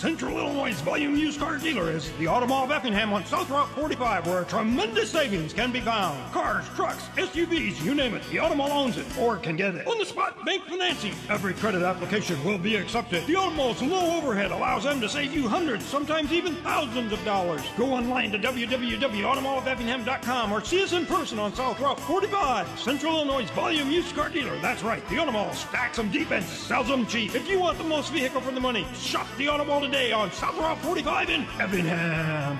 Central Illinois' volume used car dealer is the Auto Mall of Effingham on South Route 45, where tremendous savings can be found. Cars, trucks, SUVs, you name it, the Auto Mall owns it or can get it. On the spot bank financing. Every credit application will be accepted. The Auto Mall's low overhead allows them to save you hundreds, sometimes even thousands of dollars. Go online to www.automallofeffingham.com or see us in person on South Route 45. Central Illinois' volume used car dealer. That's right, the Auto Mall stacks them deep and sells them cheap. If you want the most vehicle for the money, shop the Auto Mall today on South Route 45 in Effingham.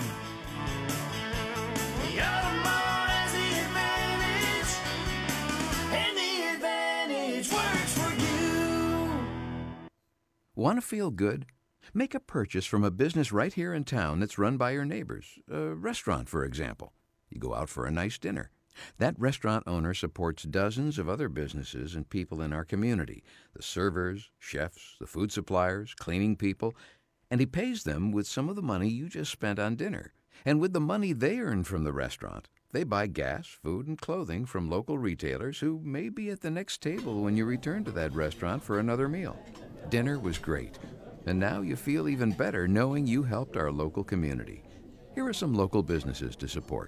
The Auto Mall has the advantage, and the advantage works for you. Want to feel good? Make a purchase from a business right here in town that's run by your neighbors. A restaurant, for example. You go out for a nice dinner. That restaurant owner supports dozens of other businesses and people in our community. The servers, chefs, the food suppliers, cleaning people. And he pays them with some of the money you just spent on dinner. And with the money they earn from the restaurant, they buy gas, food, and clothing from local retailers who may be at the next table when you return to that restaurant for another meal. Dinner was great. And now you feel even better knowing you helped our local community. Here are some local businesses to support.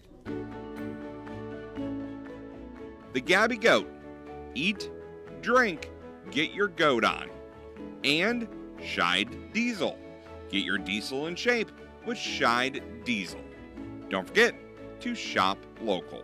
The Gabby Goat. Eat, drink, get your goat on. And Scheid Diesel. Get your diesel in shape with Scheid Diesel. Don't forget to shop local.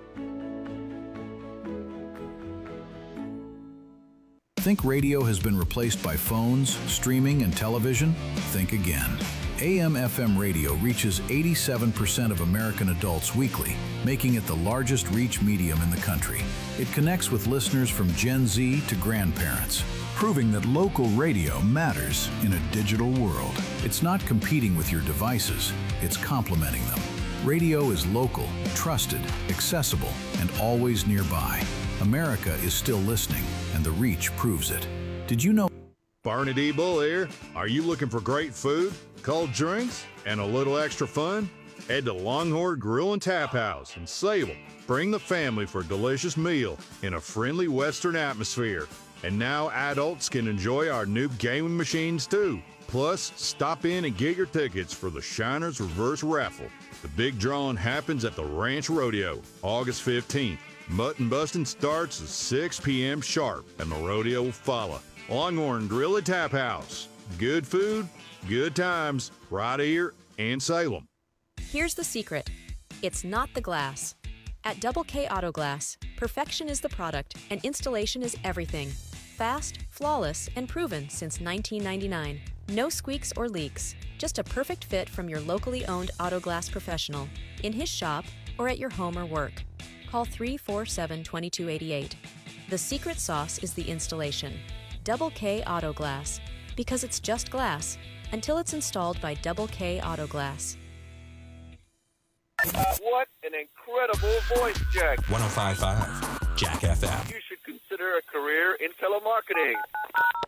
Think radio has been replaced by phones, streaming, and television? Think again. AM/FM radio reaches 87% of American adults weekly, making it the largest reach medium in the country. It connects with listeners from Gen Z to grandparents, proving that local radio matters in a digital world. It's not competing with your devices, it's complementing them. Radio is local, trusted, accessible, and always nearby. America is still listening, and the reach proves it. Did you know? Barney D. Bull here. Are you looking for great food, cold drinks, and a little extra fun? Head to Longhorn Grill and Tap House in Salem. Bring the family for a delicious meal in a friendly Western atmosphere. And now adults can enjoy our new gaming machines too. Plus, stop in and get your tickets for the Shiners Reverse Raffle. The big drawing happens at the Ranch Rodeo, August 15th. Mutton busting starts at 6 p.m. sharp, and the rodeo will follow. Longhorn Grill and Tap House. Good food, good times, right here in Salem. Here's the secret. It's not the glass. At Double K Auto Glass, perfection is the product and installation is everything. Fast, flawless, and proven since 1999. No squeaks or leaks. Just a perfect fit from your locally owned auto glass professional, in his shop, or at your home or work. Call 347-2288. The secret sauce is the installation. Double K Auto Glass. Because it's just glass, until it's installed by Double K Auto Glass. What an incredible voice, Jack. 105.5 Jack FM. You should consider a career in telemarketing.